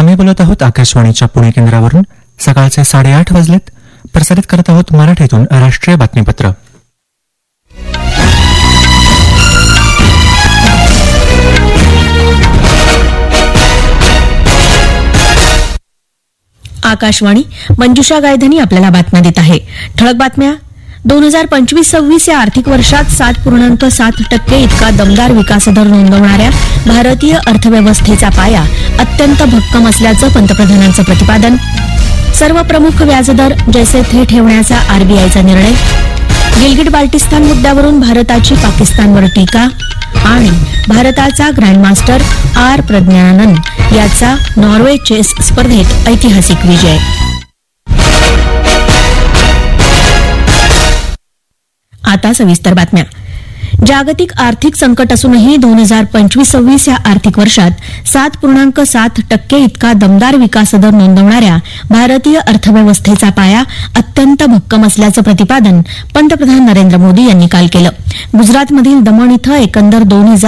आम्ही बोलत आहोत आकाशवाणीच्या पुणे केंद्रावरून. सकाळचे 8:30 वाजलेत. प्रसारित करत आहोत मराठीतून राष्ट्रीय बातमीपत्र. आकाशवाणी. मंजुषा गायधनी आपल्याला बातम्या देत आहे. ठळक बातम्या. 2025-26 या आर्थिक वर्षात 7.7% इतका दमदार विकासदर नोंदवणाऱ्या भारतीय अर्थव्यवस्थेचा पाया अत्यंत भक्कम असल्याचं पंतप्रधानांचं प्रतिपादन. सर्व प्रमुख व्याजदर जैसे थे ठेवण्याचा आरबीआयचा निर्णय. गिलगिट बाल्टिस्तान मुद्द्यावरून भारताची पाकिस्तानवर टीका. आणि भारताचा ग्रँडमास्टर आर प्रज्ञानन याचा नॉर्वे चेस स्पर्धेत ऐतिहासिक विजय. आता सविस्तर बातम्या. जागतिक आर्थिक संकट असूनही 2025-26 या आर्थिक वर्षात 7.7% इतका दमदार विकासदर नोंदवणाऱ्या भारतीय अर्थव्यवस्थेचा पाया अत्यंत भक्कम असल्याचं प्रतिपादन पंतप्रधान नरेंद्र मोदी यांनी काल केलं. गुजरातमधील दमण इथं एकंदर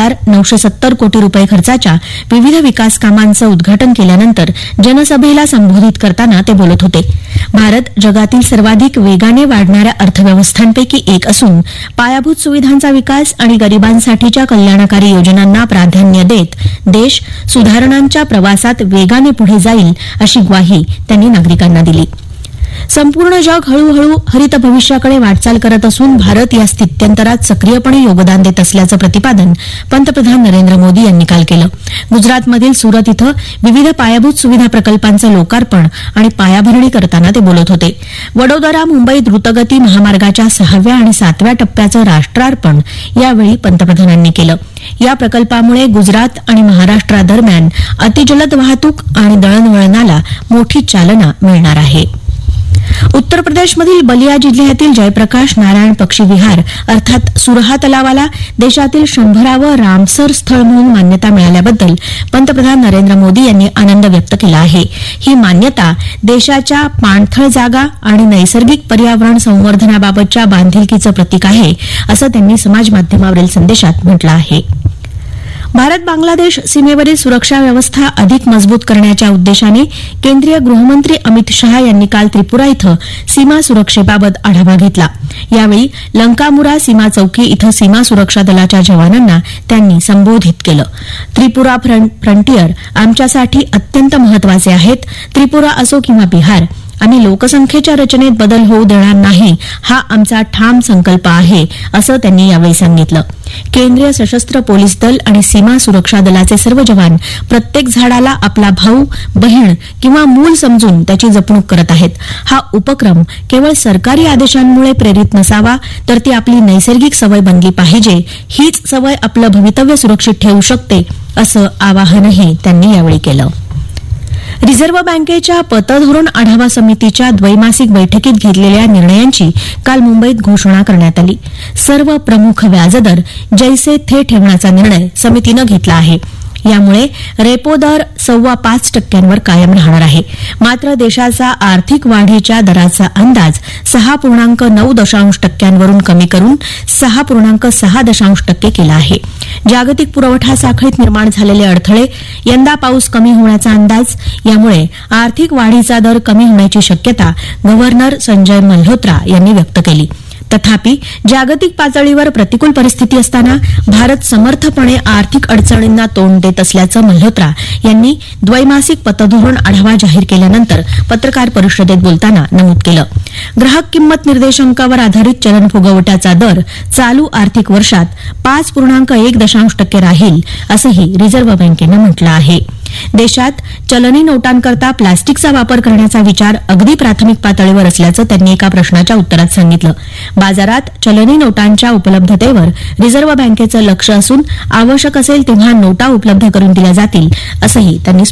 2,970 कोटी रुपये खर्चाच्या विविध विकास कामांचं उद्घाटन केल्यानंतर जनसभेला संबोधित करताना ते बोलत होते. भारत जगातील सर्वाधिक वेगाने वाढणाऱ्या अर्थव्यवस्थांपैकी एक असून पायाभूत सुविधांचा विकास आणि गरिबांसाठीच्या कल्याणकारी योजनांना प्राधान्य देत देश सुधारणांच्या प्रवासात वेगाने पुढे जाईल अशी ग्वाही त्यांनी नागरिकांना दिली. संपूर्ण जग हळूहळू हरित भविष्याकडे वाटचाल करत असून भारत या स्थित्यंतरात सक्रियपणे योगदान देत असल्याचं प्रतिपादन पंतप्रधान नरेंद्र मोदी यांनी काल केलं. गुजरातमधील सुरत इथं विविध पायाभूत सुविधा प्रकल्पांचं लोकार्पण आणि पायाभरणी करताना ते बोलत होते. वडोदरा मुंबई द्रुतगती महामार्गाच्या 6व्या आणि 7व्या टप्प्याचं राष्ट्रार्पण यावेळी पंतप्रधानांनी केलं. या प्रकल्पामुळे गुजरात आणि महाराष्ट्रादरम्यान अतिजलद वाहतूक आणि दळणवळणाला मोठी चालना मिळणार आहे. उत्तर प्रदेशमधील बलिया जिल्ह्यातील जयप्रकाश नारायण पक्षी विहार अर्थात सुरहा तलावाला देशातील 100वे रामसर स्थळ म्हणून मान्यता मिळाल्याबद्दल पंतप्रधान नरेंद्र मोदी यांनी आनंद व्यक्त केला आहे. ही मान्यता देशाच्या पाणथळ जागा आणि नैसर्गिक पर्यावरण संवर्धनाबाबतच्या बांधिलकीचं प्रतीक आहे असं त्यांनी समाजमाध्यमावरील संदेशात म्हटलं आहे. भारत बांगलादेश सीमेवरील सुरक्षा व्यवस्था अधिक मजबूत करण्याच्या उद्देशाने केंद्रीय गृहमंत्री अमित शहा यांनी काल त्रिपुरा इथं सीमा सुरक्षेबाबत आढावा घेतला. यावेळी लंकामुरा सीमा चौकी इथं सीमा सुरक्षा दलाच्या जवानांना त्यांनी संबोधित केलं. त्रिपुरा फ्रंटियर आमच्यासाठी अत्यंत महत्वाचे आहेत. त्रिपुरा असो किंवा बिहार, आम्ही लोकसंख्येच्या रचनेत बदल होऊ देणार नाही हा आमचा ठाम संकल्प आहे असं त्यांनी यावेळी सांगितलं. केंद्रीय सशस्त्र पोलीस दल आणि सीमा सुरक्षा दलाचे सर्व जवान प्रत्येक झाडाला आपला भाऊ, बहीण किंवा मूल समजून त्याची जपणूक करत आहेत. हा उपक्रम केवळ सरकारी आदेशांमुळे प्रेरित नसावा तर ती आपली नैसर्गिक सवय बनली पाहिजे. हीच सवय आपलं भवितव्य सुरक्षित ठेवू शकते असं आवाहनही त्यांनी यावेळी केलं. रिझर्व्ह बँकेच्या पतधोरण आढावा समितीच्या द्वैमासिक बैठकीत घेतलेल्या निर्णयांची काल मुंबईत घोषणा करण्यात आली. सर्व प्रमुख व्याजदर जैसे थे ठेवण्याचा निर्णय समितीनं घेतला आहे. यामुळे रेपो दर 5.25% कायम राहणार आहे. मात्र देशाचा आर्थिक वाढीच्या दराचा अंदाज 6.9% कमी करून 6.6% केला आहे. जागतिक पुरवठा साखळीत निर्माण झालेले अडथळे, यंदा पाऊस कमी होण्याचा अंदाज यामुळे आर्थिक वाढीचा दर कमी होण्याची शक्यता गव्हर्नर संजय मल्होत्रा यांनी व्यक्त केली. तथापि जागतिक पातळीवर प्रतिकूल परिस्थिती असताना भारत समर्थपणे आर्थिक अडचणींना तोंड देत असल्याचं मल्होत्रा यांनी द्वैमासिक पतधोरण आढावा जाहीर केल्यानंतर पत्रकार परिषदेत बोलताना नमूद केलं. ग्राहक किंमत निर्देशांकावर आधारित चलन फुगवट्याचा दर चालू आर्थिक वर्षात 5.1% राहील असंही रिझर्व्ह बँकेनं म्हटलं आहे. देशात चलनी नोटांकरता प्लास्टिकचा वापर करण्याचा विचार अगदी प्राथमिक पातळीवर असल्याचं त्यांनी एका प्रश्नाच्या उत्तरात सांगितलं. बाजारात चलनी नोटांच्या उपलब्धतेवर रिझर्व्ह बँकेचं लक्ष असून आवश्यक असेल तेव्हा नोटा उपलब्ध करून दिल्या जातील असंही त्यांनी